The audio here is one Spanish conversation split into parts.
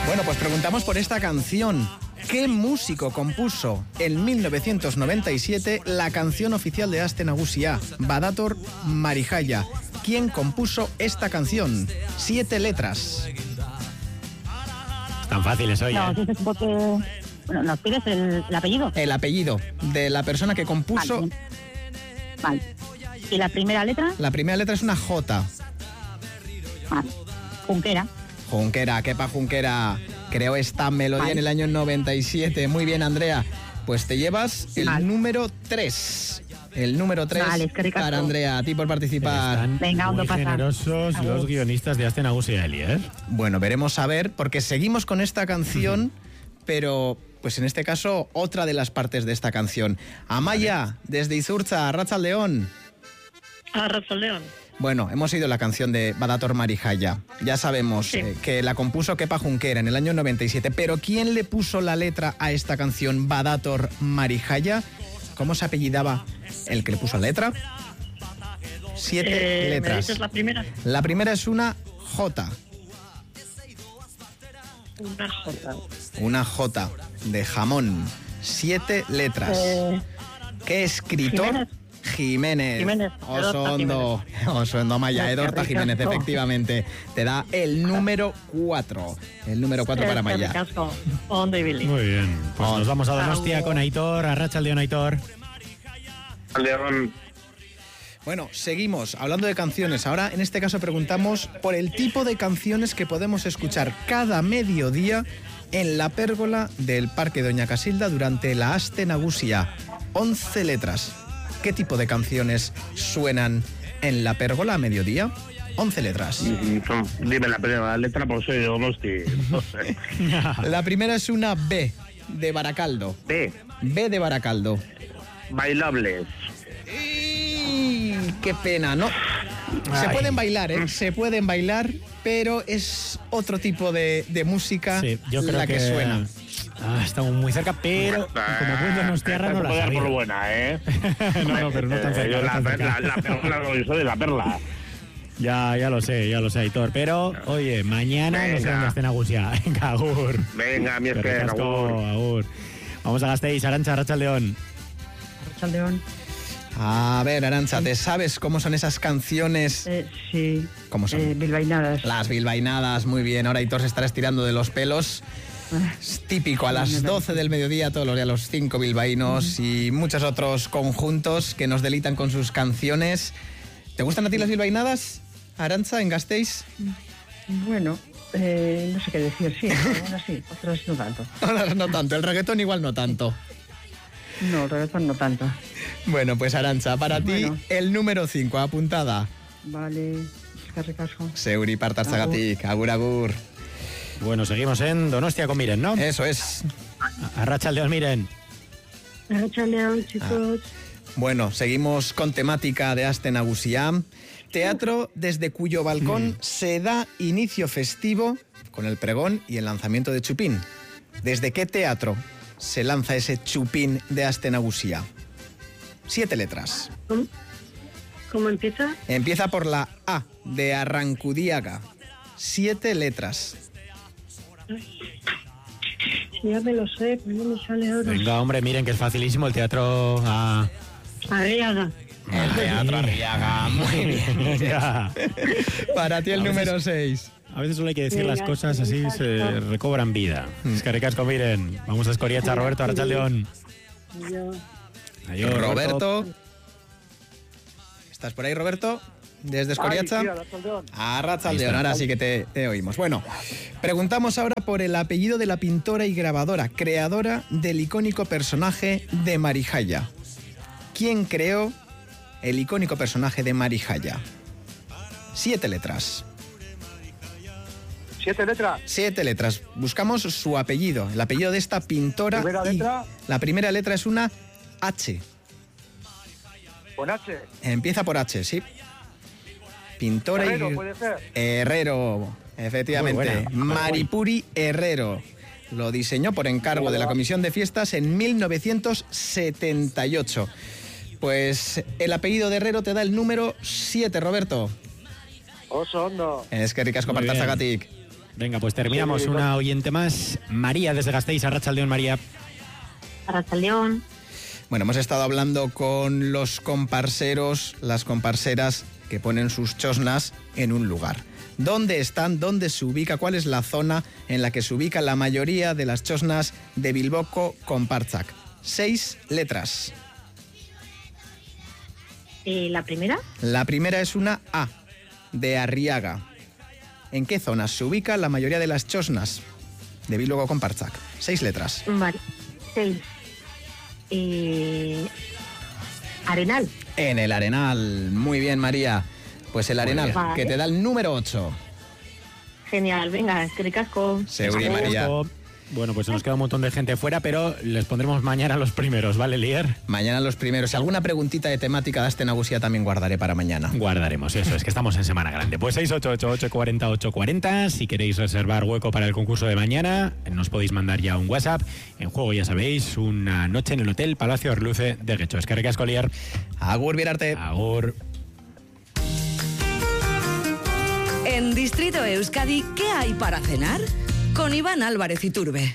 Bueno, pues preguntamos por esta canción. ¿Qué músico compuso en 1997 la canción oficial de Aste Nagusia, Badator Marijaya? ¿Quién compuso esta canción? 7 letras. Tan fáciles hoy, No, dices porque... Bueno, ¿nos pides el apellido? El apellido de la persona que compuso... Vale. ¿Y la primera letra? La primera letra es una J. Junquera. Junquera, Kepa Junquera creó esta melodía en el año 97. Muy bien, Andrea. Pues te llevas el número 3. El número 3 para Andrea. A ti por participar. Están Venga, muy generosos los guionistas de Aste Nagusia, Eli, ¿eh? Bueno, veremos a ver, porque seguimos con esta canción, pero pues en este caso otra de las partes de esta canción. Amaya, desde Izurtza, Arratsaldeon. Arratsaldeon. Bueno, hemos oído la canción de Badator Marijaya. Ya sabemos que la compuso Kepa Junquera en el año 97. Pero ¿quién le puso la letra a esta canción, Badator Marijaya? ¿Cómo se apellidaba el que le puso la letra? 7 letras. ¿Me dices la primera? La primera es una J. Una J. Una J de jamón. 7 letras. ¿Qué escritor? Jiménez. Osondo Amaya, Edorta Jiménez, efectivamente. Te da el número 4. El número 4 para Amaya. Muy bien. Pues nos vamos a Donostia con Aitor. Arratsaldeon, Aitor. Bueno, seguimos hablando de canciones. Ahora, en este caso, preguntamos por el tipo de canciones que podemos escuchar cada mediodía en la pérgola del Parque Doña Casilda durante la Aste Nagusia. 11 letras. ¿Qué tipo de canciones suenan en la pérgola a mediodía? 11 letras. Dime la primera letra, pues soy de Donosti. No sé. La primera es una B de Baracaldo. B de Baracaldo. Bailables. Qué pena, ¿no? Se pueden bailar, ¿eh? Se pueden bailar, pero es otro tipo de música yo creo la que suena. Estamos muy cerca, pero como buen donostiarra no la sabía. sabía. Por buena, ¿eh? no, pero no tan cerca. Yo soy de la perla. Ya lo sé, Aitor. Pero, oye, mañana nos vemos en Aste Nagusia. Venga, agur. Venga, mi esquema, agur. Vamos a Gasteiz, Arantxa, Arratsaldeon. Arratsaldeon. A ver, Arantxa, ¿te sabes cómo son esas canciones? Sí. ¿Cómo son? Bilbainadas. Las bilbainadas, muy bien. Ahora Aitor se estará estirando de los pelos. Es típico, a las 12 del mediodía, todos los días los 5 bilbaínos y muchos otros conjuntos que nos delitan con sus canciones. ¿Te gustan a ti las bilbainadas, Arantxa, en Gasteiz? Bueno, no sé qué decir, sí, algunas sí, otras no tanto. Otras no tanto, el reggaetón igual no tanto. No, el reggaetón no tanto. Bueno, pues Arantxa, para ti el número 5, apuntada. Vale, eskerrikasko. Seuri partartzagatik, agur, agur. Bueno, seguimos en Donostia con Miren, ¿no? Eso es. Arratsaldeon, Miren. Arratsaldeon, chicos. Bueno, seguimos con temática de Aste Nagusia. Teatro desde cuyo balcón se da inicio festivo con el pregón y el lanzamiento de Chupín. ¿Desde qué teatro se lanza ese Chupín de Aste Nagusia? 7 letras. ¿Cómo empieza? Empieza por la A de Arrancudiaga. 7 letras. Ya me lo sé, pero no me sale ahora. Venga, hombre, miren que es facilísimo el teatro. Arriaga. El teatro Arriaga, muy bien. Para ti el número 6. A veces solo hay que decir las cosas así, se recobran vida. Eskerrikasco, Miren. Vamos a Escoriacha, Roberto, Arratsaldeon. Adiós, Roberto. ¿Estás por ahí, Roberto? Desde Escoriacha. Arratsaldeon, ahora sí que te oímos. Bueno, preguntamos ahora por el apellido de la pintora y grabadora, creadora del icónico personaje de Marijaya. ¿Quién creó el icónico personaje de Marijaya? 7 letras. 7 letras. 7 letras. Buscamos su apellido, el apellido de esta pintora. ¿Primera letra? La primera letra es una H. ¿Con H? Empieza por H, sí. Pintora Herrero, puede ser. Herrero, efectivamente. Maripuri Herrero. Lo diseñó por encargo de la Comisión de Fiestas en 1978. Pues el apellido de Herrero te da el número 7, Roberto. Oso hondo. Eskerrik asko partartzagatik. Venga, pues terminamos. Una oyente más. María, desde Gasteiz. Arratsaldeon, María. Arratsaldeon. Bueno, hemos estado hablando con los comparseros, las comparseras que ponen sus chosnas en un lugar. ¿Dónde están? ¿Dónde se ubica? ¿Cuál es la zona en la que se ubica la mayoría de las chosnas de Bilboko Konpartsak? 6 letras. ¿La primera? La primera es una A, de Arriaga. ¿En qué zona se ubica la mayoría de las chosnas de Bilboko Konpartsak? 6 letras. Vale. 6. Arenal. En el Arenal. Muy bien, María. Pues el Arenal, Vale. que te da el número 8. Genial, venga, eskerrik asko. Seguro, María. Bueno, pues nos queda un montón de gente fuera, pero les pondremos mañana los primeros, ¿vale, Lier? Mañana los primeros. Si alguna preguntita de temática de Aste Nagusia también guardaré para mañana. Guardaremos, eso es, que estamos en Semana Grande. Pues 688-840-840, si queréis reservar hueco para el concurso de mañana, nos podéis mandar ya un WhatsApp. En juego, ya sabéis, una noche en el Hotel Palacio Orluce de Guecho. Eskerrik asko, Lier. Agur, Birarte. Agur. En Distrito Euskadi, ¿qué hay para cenar? Con Iván Álvarez Iturbe.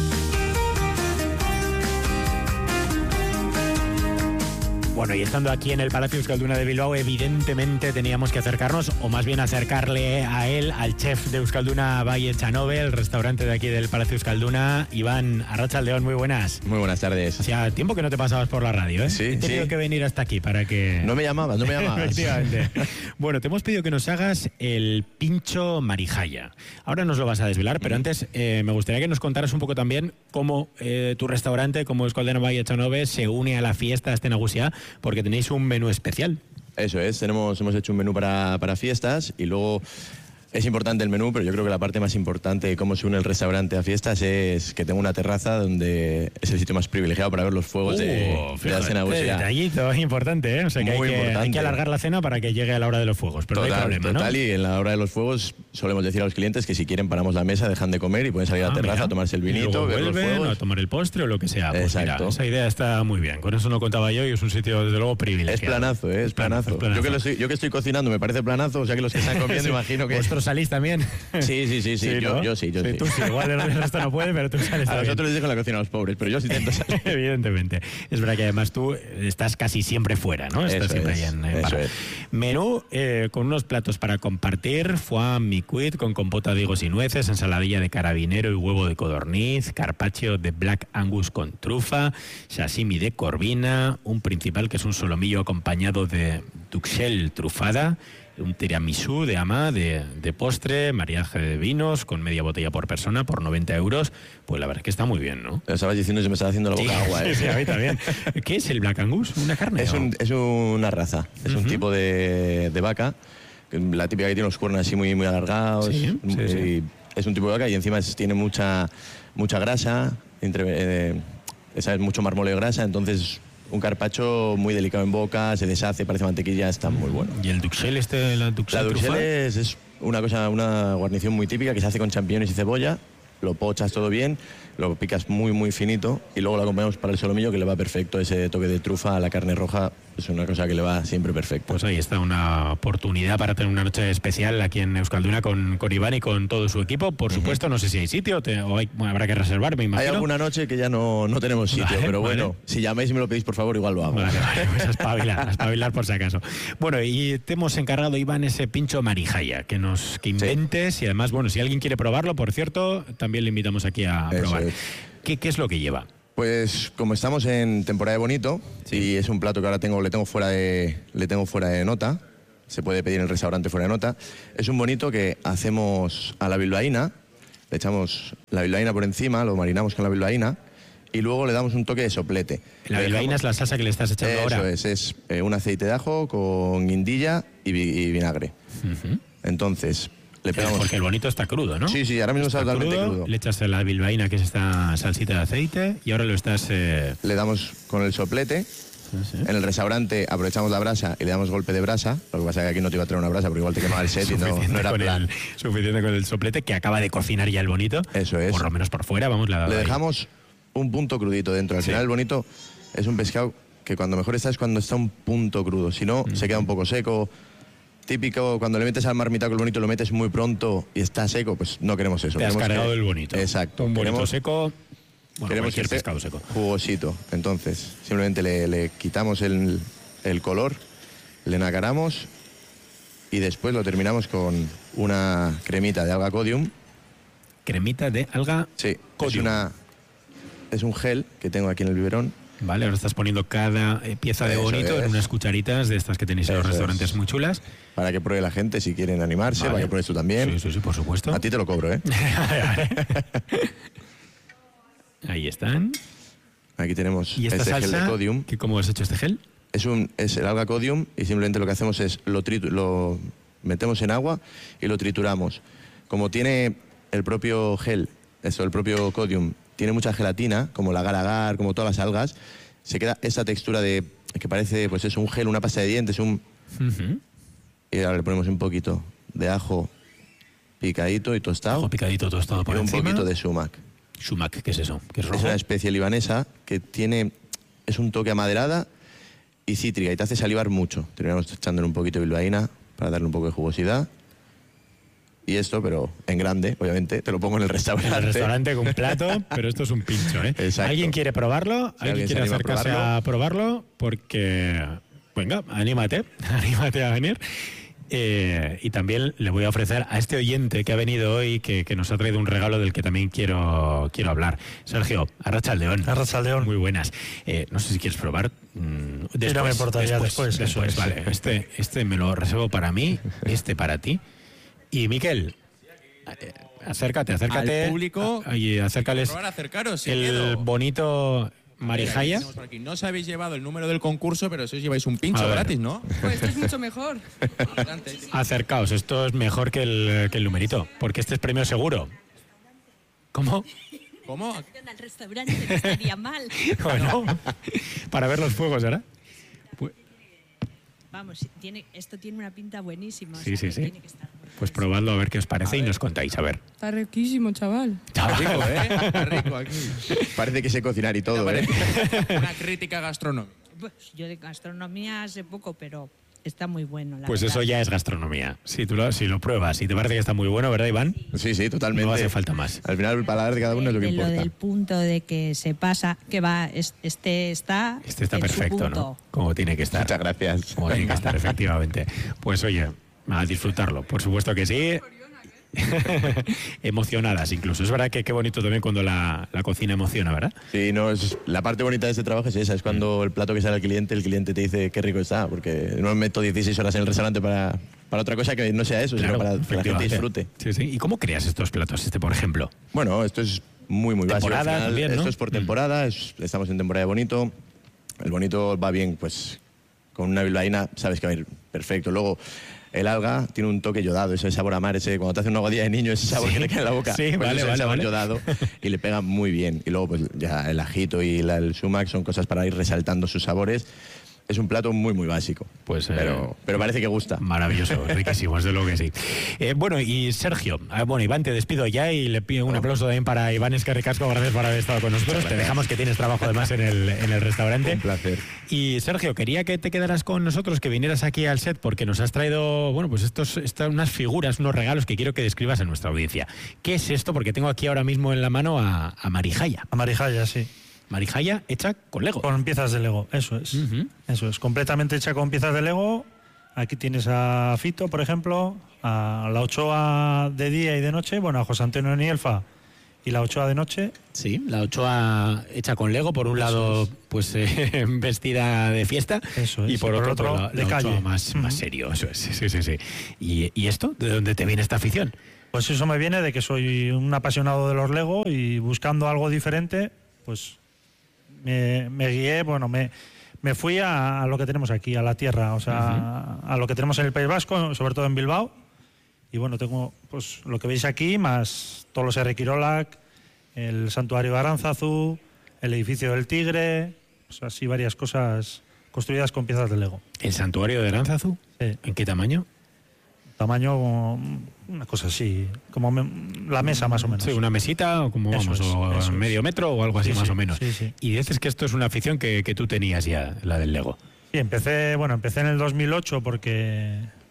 Bueno, y estando aquí en el Palacio Euskalduna de Bilbao, evidentemente teníamos que acercarnos, o más bien acercarle a él, al chef de Euskalduna Bai Etxanobe, el restaurante de aquí del Palacio Euskalduna. Iván, arratsaldeon, muy buenas. Muy buenas tardes. Hacía tiempo que no te pasabas por la radio, ¿eh? Sí, He tenido que venir hasta aquí para que... No me llamabas. Efectivamente. Bueno, te hemos pedido que nos hagas el pincho marijaya. Ahora nos lo vas a desvelar, pero antes me gustaría que nos contaras un poco también cómo tu restaurante, como Euskalduna Bai Etxanobe, se une a la fiesta Aste Nagusia, porque tenéis un menú especial. Eso es, hemos hecho un menú para fiestas y luego es importante el menú, pero yo creo que la parte más importante de cómo se une el restaurante a fiestas es que tengo una terraza donde es el sitio más privilegiado para ver los fuegos de la cena. Detallito importante, ¿eh? O sea que hay que alargar la cena para que llegue a la hora de los fuegos, pero total, no hay problema, total, ¿no? Y en la hora de los fuegos solemos decir a los clientes que si quieren paramos la mesa, dejan de comer y pueden salir a la terraza a tomarse el vinito, ver los fuegos, a tomar el postre o lo que sea. Pues exacto. Mira, esa idea está muy bien. Con eso no contaba yo y es un sitio desde luego privilegiado. Es planazo, es planazo. Yo que estoy cocinando me parece planazo, o sea que los que están comiendo imagino que... ¿Vosotros salís también? Sí, ¿no? Yo sí. Tú sí, igual el resto no puede, pero tú sales. A nosotros les dejo la cocina a los pobres, pero yo sí intento salir. Evidentemente. Es verdad que además tú estás casi siempre fuera, ¿no? Estás siempre ahí en bar. Menú con unos platos para compartir: foie micuit con compota de higos y nueces, ensaladilla de carabinero y huevo de codorniz, carpaccio de Black Angus con trufa, sashimi de corvina, un principal que es un solomillo acompañado de duxelle trufada, un tiramisú de ama de postre, mariaje de vinos con media botella por persona por 90 euros. Pues la verdad es que está muy bien, ¿no? Lo estabas diciendo y se me estaba haciendo la boca agua. Sí, a mí también. ¿Qué es el Black Angus? ¿Una carne? Es una raza, es un tipo de vaca, la típica que tiene los cuernos así muy, muy alargados. Sí. Es un tipo de vaca y encima tiene mucha grasa, es mucho marmoleo de grasa, entonces... Un carpaccio muy delicado en boca, se deshace, parece mantequilla, está muy bueno. ¿Y el duxelle la duxelle es una guarnición muy típica que se hace con champiñones y cebolla, lo pochas todo bien, lo picas muy muy finito y luego lo acompañamos para el solomillo, que le va perfecto ese toque de trufa a la carne roja, es una cosa que le va siempre perfecto. Pues ahí está una oportunidad para tener una noche especial aquí en Euskalduna con Iván y con todo su equipo. Por supuesto, no sé si hay sitio o habrá que reservar, me imagino. Hay alguna noche que ya no tenemos sitio, pero bueno, si llamáis y me lo pedís, por favor, igual lo hago. Vale, pues a espabilar por si acaso. Bueno, y te hemos encargado, Iván, ese pincho marijaya, que inventes, y además, bueno, si alguien quiere probarlo, por cierto, también le invitamos aquí a probar. ¿Qué es lo que lleva? Pues como estamos en temporada de bonito, y es un plato que ahora le tengo fuera de nota, se puede pedir en el restaurante fuera de nota, es un bonito que hacemos a la bilbaína, le echamos la bilbaína por encima, lo marinamos con la bilbaína y luego le damos un toque de soplete. La bilbaína es la salsa que le estás echando ahora. Eso es un aceite de ajo con guindilla y vinagre. Entonces... Porque el bonito está crudo, ¿no? Sí, ahora mismo está totalmente crudo. Le echas la bilbaína, que es esta salsita de aceite, y ahora lo estás... Le damos con el soplete. En el restaurante aprovechamos la brasa y le damos golpe de brasa. Lo que pasa es que aquí no te iba a traer una brasa porque igual te quemaba el set y no era plan. Suficiente con el soplete, que acaba de cocinar ya el bonito. Eso es. Por lo menos por fuera, le dejamos un punto crudito dentro. Al final el bonito es un pescado que cuando mejor está es cuando está un punto crudo. Si no, se queda un poco seco. típico, cuando le metes al marmitaco el bonito, lo metes muy pronto y está seco, pues no queremos eso. Te has cargado el bonito. Exacto. Un bonito seco, queremos cualquier que esté pescado seco. jugosito. Entonces, simplemente le quitamos el color, le nacaramos y después lo terminamos con una cremita de alga codium. Cremita de alga Sí, codium. Es un gel que tengo aquí en el biberón. Vale, ahora estás poniendo cada pieza de bonito en unas cucharitas de estas que tenéis en los restaurantes muy chulas. Para que pruebe la gente si quieren animarse, para que pruebes tú también. Sí, por supuesto. A ti te lo cobro, ¿eh? Ahí están. Aquí tenemos ¿Y esta este salsa? gel de codium. ¿Cómo has hecho este gel? Es el alga codium y simplemente lo que hacemos es lo metemos en agua y lo trituramos. Como tiene el propio gel, el propio codium, tiene mucha gelatina, como el agar-agar, como todas las algas, se queda esa textura de que parece, pues es un gel, una pasta de dientes, Y ahora le ponemos un poquito de ajo picadito y tostado. Ajo picadito tostado por encima. Y un poquito de sumac. Sumac, ¿qué es eso? ¿Qué es rojo? Es una especie libanesa que es un toque amaderada y cítrica y te hace salivar mucho. Terminamos echándole un poquito de bilbaína para darle un poco de jugosidad. Y esto, pero en grande, obviamente, te lo pongo en el restaurante. En el restaurante con plato, pero esto es un pincho, ¿eh? Exacto. ¿Alguien quiere probarlo? Si ¿Alguien quiere acercarse a probarlo? Porque, venga, anímate a venir. Y también le voy a ofrecer a este oyente que ha venido hoy, que nos ha traído un regalo del que también quiero hablar. Sergio, Arratsaldeon. Arratsaldeon. Muy buenas. No sé si quieres probar. Después, no me importa, después. Vale, este me lo reservo para mí, este para ti. Y Miquel, acércate. Al público. Y acércales acercaros, el bonito Marijaya. No os habéis llevado el número del concurso, pero si os lleváis un pincho gratis, ¿no? Pues esto es mucho mejor. Acercaos, esto es mejor que el numerito, porque este es premio seguro. ¿Cómo? Al restaurante no estaría mal. Bueno, para ver los fuegos, ¿verdad? Vamos, esto tiene una pinta buenísima. Sí. Tiene que estar pues probadlo a ver qué os parece y nos contáis, a ver. Está riquísimo, chaval. Está rico, ¿eh? Está rico aquí. Parece que sé cocinar y todo, ¿eh? Una crítica gastronómica. Pues yo de gastronomía hace poco, pero está muy bueno. Pues verdad. eso ya es gastronomía. Si lo pruebas y te parece que está muy bueno, ¿verdad, Iván? Sí, totalmente. No hace falta más. Al final el paladar de cada uno es lo que importa. Lo del punto de que se pasa, que va, este está perfecto, ¿no? Como tiene que estar. Muchas gracias. Como tiene que estar, efectivamente. Pues oye, a disfrutarlo. Por supuesto que sí. Emocionadas incluso. Es verdad que qué bonito también cuando la cocina emociona, ¿verdad? Sí, la parte bonita de este trabajo es esa, es cuando el plato que sale al cliente, el cliente te dice qué rico está, porque no me meto 16 horas en el restaurante para otra cosa que no sea eso, Claro, sino para que la gente disfrute. Sí. ¿Y cómo creas estos platos, por ejemplo? Bueno, esto es muy básico. Temporada también, ¿no? Esto es por temporada, estamos en temporada de bonito. El bonito va bien, pues, con una bilbaína, sabes que va a ir perfecto. Luego, el alga tiene un toque yodado, ese sabor a mar, cuando te hace una aguadilla de niño, ese sabor que le queda en la boca. Sí, pues vale, el sabor vale. yodado y le pega muy bien. Y luego, pues, ya el ajito y el sumac son cosas para ir resaltando sus sabores. Es un plato muy básico, pues, pero parece que gusta. Maravilloso, riquísimo, desde luego que sí. Bueno, y Sergio, Iván, te despido ya y le pido un aplauso también para Iván Escarricasco, gracias por haber estado con nosotros. Te dejamos que tienes trabajo además en el restaurante. Un placer. Y Sergio, quería que te quedaras con nosotros, que vinieras aquí al set, porque nos has traído, pues unas figuras, unos regalos que quiero que describas a nuestra audiencia. ¿Qué es esto? Porque tengo aquí ahora mismo en la mano a Marijaya. A Marijaya, sí. Marijaya hecha con Lego. Con piezas de Lego, eso es. Eso es, completamente hecha con piezas de Lego. Aquí tienes a Fito, por ejemplo, a la Ochoa de día y de noche, a José Antonio Nielfa y la Ochoa de noche. Sí, la Ochoa hecha con Lego, por un lado, pues vestida de fiesta, eso es, y por otro la de calle. Ochoa más serio, eso es. Sí. ¿Y esto? ¿De dónde te viene esta afición? Pues eso me viene de que soy un apasionado de los Lego y buscando algo diferente, pues me guié, me fui a lo que tenemos aquí, a la tierra, o sea, a lo que tenemos en el País Vasco, sobre todo en Bilbao. Y tengo pues lo que veis aquí, más todos los Errekirolak, el santuario de Aránzazu, el edificio del Tigre, pues así varias cosas construidas con piezas de Lego. ¿El santuario de Aránzazu? Sí. ¿En qué tamaño? Tamaño, una cosa así, como la mesa más o menos. Sí, una mesita, o como eso medio metro o algo así más o menos. Sí. Y dices que esto es una afición que tú tenías ya, la del Lego. Sí, empecé en el 2008 porque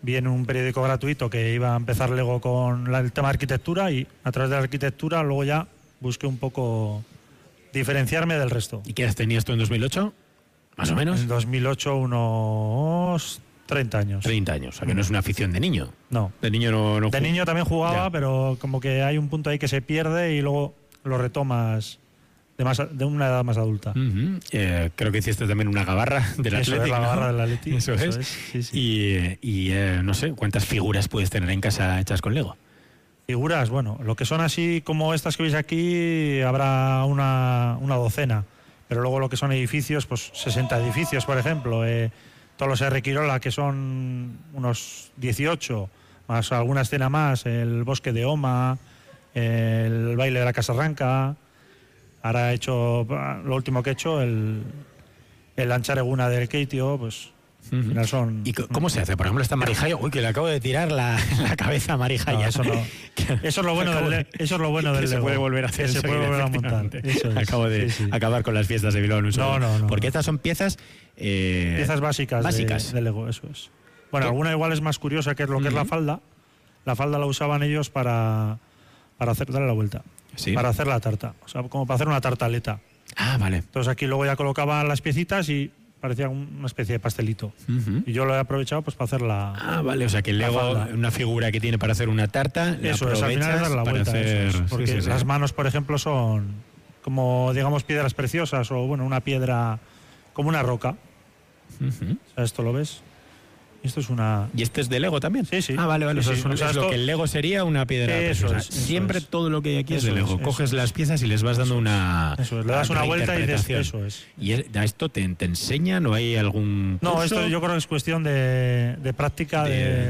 vi en un periódico gratuito que iba a empezar Lego con el tema de arquitectura, y a través de la arquitectura luego ya busqué un poco diferenciarme del resto. ¿Y qué edad tenías tú en 2008? ¿Más o menos? En 2008 unos 30 años. 30 años, o sea que no es una afición de niño. No. De niño no De niño también jugaba, ya. pero como que hay un punto ahí que se pierde y luego lo retomas de una edad más adulta. Creo que hiciste también una gabarra del Eso Athletic, es, la gabarra del Athletic. Eso es. Sí, sí. Y no sé, ¿cuántas figuras puedes tener en casa hechas con Lego? Figuras, bueno, lo que son así como estas que veis aquí, habrá una docena. Pero luego lo que son edificios, pues 60 edificios, por ejemplo. Todos los R. Quirola, que son unos 18, más alguna escena más, el Bosque de Oma, el Baile de la Casa Ranca. Ahora he hecho, lo último que he hecho, el Anchareguna del Keitio, pues al final son... ¿Y cómo se hace? Por ejemplo, esta Marijaya, uy, que le acabo de tirar la cabeza a Marijaya. No, eso no. Eso es lo bueno del Lego. Se puede volver a hacer. Se puede volver a montar. Eso es. Acabo de acabar con las fiestas de Bilbao en un solo. No. Porque estas son piezas... piezas básicas. De Lego, eso es. Bueno, alguna igual es más curiosa, que es lo que es la falda. La falda la usaban ellos para darle la vuelta. ¿Sí? Para hacer la tarta. O sea, como para hacer una tartaleta. Ah, vale. Entonces aquí luego ya colocaban las piecitas y parecía una especie de pastelito. Y yo lo he aprovechado pues para hacer la... Ah, vale, o sea que el Lego, una figura que tiene para hacer una tarta, eso es, al final es dar la vuelta. Hacer... Eso es, porque sí. las manos, por ejemplo, son como, digamos, piedras preciosas, o bueno, una piedra como una roca. O sea, esto lo ves. Esto es una... ¿Y esto es de Lego también? Sí. Ah, vale. Sí, Eso es lo que el Lego sería una piedra preciosa. Siempre todo lo que hay aquí es de Lego. Coges las piezas y les vas dando una... Eso es, le das una vuelta y dices, eso es. ¿Y a esto te enseñan o hay algún curso? No, esto yo creo que es cuestión de práctica.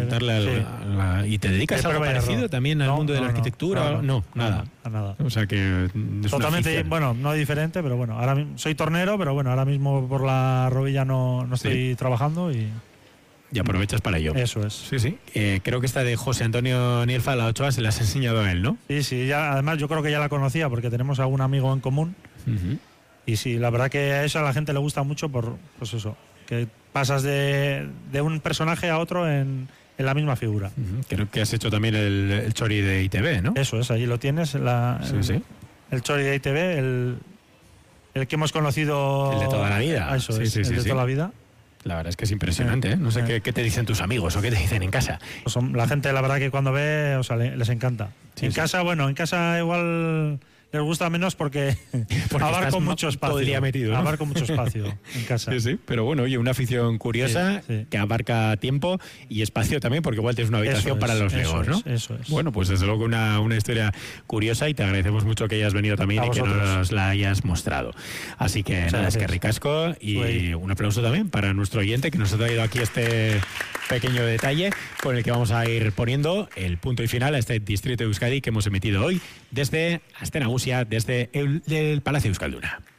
¿Y te dedicas a algo parecido también al mundo de la arquitectura? No, nada. O sea que es totalmente, bueno, no diferente, pero bueno, ahora soy tornero, pero bueno, ahora mismo por la rodilla no estoy trabajando y aprovechas para ello. Eso es. Sí. Creo que esta de José Antonio Nierfa, la Ochoa, se la has enseñado a él, ¿no? Sí, además yo creo que ya la conocía porque tenemos algún amigo en común. Y sí, la verdad que a esa a la gente le gusta mucho por, pues eso, que pasas de un personaje a otro en la misma figura. Creo que has hecho también el chori de ITV, ¿no? Eso es, allí lo tienes. El chori de ITV, el que hemos conocido... El de toda la vida. Eso es, el de toda la vida. La verdad es que es impresionante, ¿eh? No sé qué te dicen tus amigos o qué te dicen en casa. Pues la gente, la verdad que cuando ve, o sea, les encanta. En casa igual les gusta menos porque abarco mucho espacio. Todo el día metido, ¿no? Abarco mucho espacio en casa. Sí, pero bueno, oye, una afición curiosa que abarca tiempo y espacio también, porque igual tienes una habitación para los Legos, ¿no? Eso es. Bueno, pues desde luego una historia curiosa y te agradecemos mucho que hayas venido también y que nos la hayas mostrado. Así que nada, es que ricasco y un aplauso también para nuestro oyente que nos ha traído aquí este pequeño detalle con el que vamos a ir poniendo el punto y final a este Distrito de Euskadi que hemos emitido hoy desde Astenagusia, desde el Palacio Euskalduna.